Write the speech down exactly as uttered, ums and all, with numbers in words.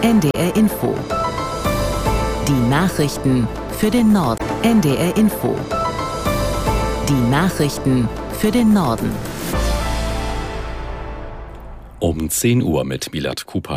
N D R Info. Die Nachrichten für den Norden. N D R Info. Die Nachrichten für den Norden. Um zehn Uhr mit Milad Kupay.